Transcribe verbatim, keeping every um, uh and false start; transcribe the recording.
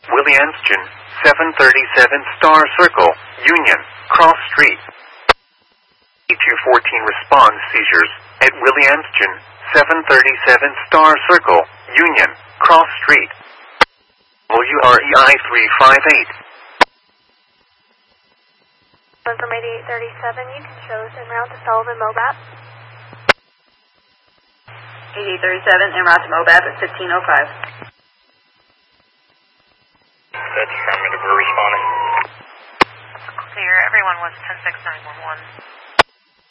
Williamston, seven thirty-seven Star Circle, Union, Cross Street. E two fourteen responds seizures at Williamston, seven thirty-seven Star Circle, Union, Cross Street. W R E I three five eight. From eighty-eight thirty-seven, you can show us en route to Sullivan Mobap. eighty-eight thirty-seven, en route to Mobap at fifteen oh five. That's affirmative, we're responding. Clear, everyone was ten six nine one one.